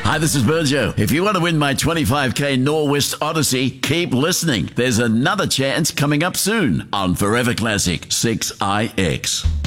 Hi, this is Burjo. If you want to win my 25k Norwest Odyssey, keep listening. There's another chance coming up soon on Forever Classic 6IX.